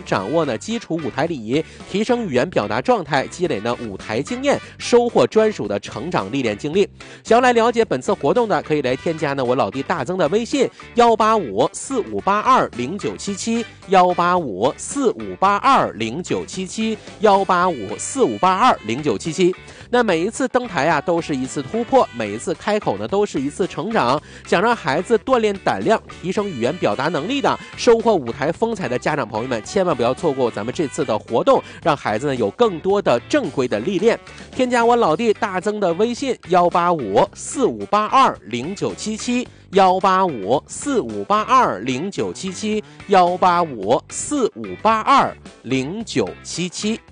掌握呢基础舞台礼仪，提升语言表达状态，积累呢舞台经验，收获专属的成长历练经历。想要来了解本次活动的，可以来添加呢我老弟大增的微信18545820977，18545820977，18545820977。那每一次登台啊，都是一次突破，每一次开口呢，都是一次成长。想让孩子锻炼胆量，提升语言表达能力的，收获舞台风采的家长朋友们，千万不要错过咱们这次的活动，让孩子呢有更多的正规的历练。添加我老弟大增的微信18545820977，18545820977，18545820977。